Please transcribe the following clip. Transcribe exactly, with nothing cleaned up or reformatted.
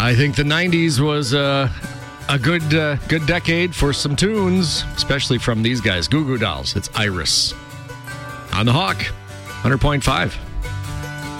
I think the nineties was uh, a good uh, good decade for some tunes, especially from these guys, Goo Goo Dolls. It's Iris on the Hawk, one hundred point five.